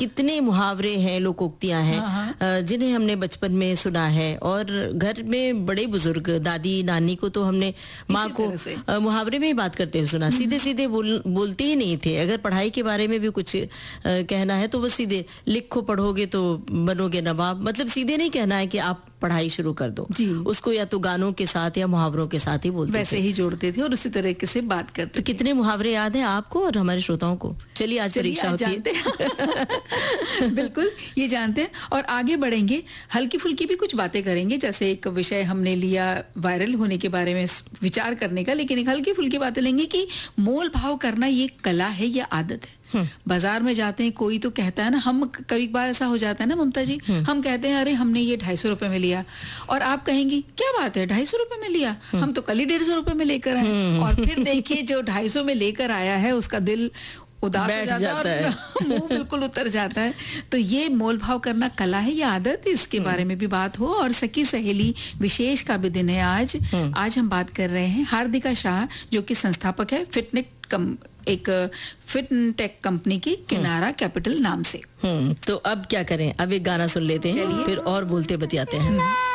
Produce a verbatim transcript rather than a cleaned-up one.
कितने मुहावरे हैं, लोकोक्तियां हैं, हाँ, हाँ। जिन्हें हमने बचपन में सुना है, और घर में बड़े बुजुर्ग दादी नानी को तो हमने माँ को मुहावरे में ही बात करते हुए सुना। सीधे सीधे बोल बोलते ही नहीं थे। अगर पढ़ाई के बारे में भी कुछ कहना है तो बस सीधे लिखो पढ़ोगे तो बनोगे नवाब, मतलब सीधे नहीं कहना है कि आप पढ़ाई शुरू कर दो जी। उसको या तो गानों के साथ या मुहावरों के साथ ही बोलते वैसे थे। ही जोड़ते थे और उसी तरीके से बात करते। तो कितने मुहावरे याद है आपको और हमारे श्रोताओं को? चलिए आज परीक्षा होती है। बिल्कुल ये जानते हैं और आगे बढ़ेंगे, हल्की फुल्की भी कुछ बातें करेंगे। जैसे एक विषय हमने लिया वायरल होने के बारे में विचार करने का, लेकिन एक हल्की फुल्की बातें लेंगे कि मोल भाव करना ये कला है या आदत है। बाजार में जाते हैं, कोई तो कहता है ना, हम कभी बार ऐसा हो जाता है ना ममता जी, हम कहते हैं अरे हमने ये ढाई सौ रुपए में लिया, और आप कहेंगी क्या बात है ढाई सौ रुपए में लिया, हम तो कल ही डेढ़ सौ रुपए में लेकर आए। और फिर देखिए जो ढाई सौ में लेकर आया है उसका दिल उदास हो जाता, जाता है और मुंह बिल्कुल उतर जाता है। तो ये मोल भाव करना कला है या आदत, इसके बारे में भी बात हो। और सखी सहेली विशेष का भी दिन है आज। आज हम बात कर रहे हैं हार्दिका शाह, जो कि संस्थापक है फिटनेक कम एक फिटटेक कंपनी की किनारा कैपिटल नाम से। हम्म तो अब क्या करें, अब एक गाना सुन लेते हैं, फिर और बोलते बतियाते हैं।